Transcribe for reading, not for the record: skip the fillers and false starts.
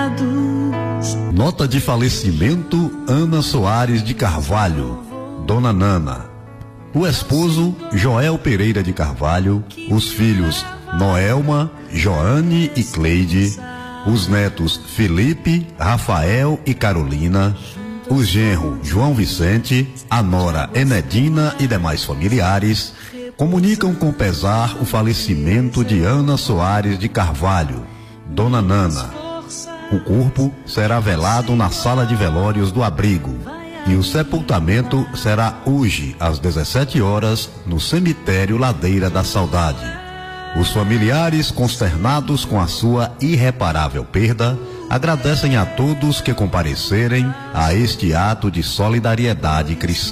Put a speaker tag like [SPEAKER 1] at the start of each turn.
[SPEAKER 1] Nota de falecimento: Ana Soares de Carvalho, Dona Nana. O esposo, Joel Pereira de Carvalho. Os filhos, Noelma, Joane e Cleide. Os netos, Felipe, Rafael e Carolina. Os genros, João Vicente, a nora, Enedina e demais familiares, comunicam com pesar o falecimento de Ana Soares de Carvalho, Dona Nana. O corpo será velado na sala de velórios do abrigo e o sepultamento será hoje às 17 horas no cemitério Ladeira da Saudade. Os familiares, consternados com a sua irreparável perda, agradecem a todos que comparecerem a este ato de solidariedade cristã.